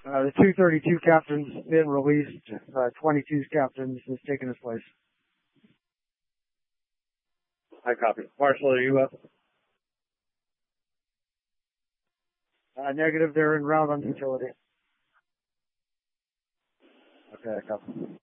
The 232 captain's been released. 22's captain has taken his place. I copy. Marshal, are you up? Negative, they're en route on utility. Okay, I copy.